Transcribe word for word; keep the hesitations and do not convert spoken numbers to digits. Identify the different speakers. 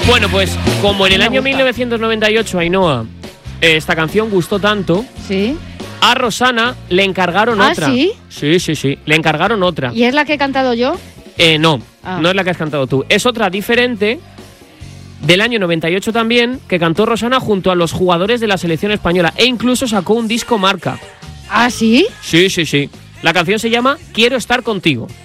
Speaker 1: Bueno, pues como en el
Speaker 2: Me
Speaker 1: año
Speaker 2: gusta.
Speaker 1: mil novecientos noventa y ocho, Ainhoa, eh, esta canción gustó tanto,
Speaker 2: Sí.
Speaker 1: a Rosana le encargaron
Speaker 2: ¿Ah,
Speaker 1: otra.
Speaker 2: sí?
Speaker 1: Sí, sí, sí. Le encargaron otra.
Speaker 2: ¿Y es la que he cantado yo?
Speaker 1: Eh, no,
Speaker 2: Ah.
Speaker 1: no es la que has cantado tú. Es otra diferente, del año noventa y ocho también, que cantó Rosana junto a los jugadores de la selección española. E incluso sacó un disco marca.
Speaker 2: ¿Ah, sí?
Speaker 1: Sí, sí, sí. La canción se llama Quiero estar contigo.